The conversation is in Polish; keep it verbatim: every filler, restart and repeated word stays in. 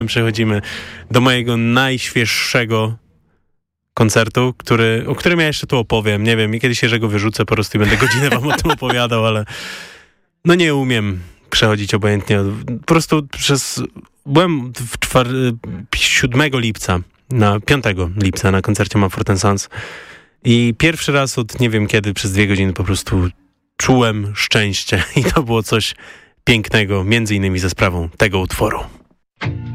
Przechodzimy do mojego najświeższego koncertu, który, o którym ja jeszcze tu opowiem. Nie wiem, kiedyś się go wyrzucę po prostu i będę godzinę wam o tym opowiadał, ale no nie umiem przechodzić obojętnie. Po prostu przez... Byłem w czwar... siódmego lipca, na piątego lipca na koncercie Mumford and Sons i pierwszy raz od nie wiem kiedy przez dwie godziny po prostu czułem szczęście i to było coś pięknego, między innymi ze sprawą tego utworu.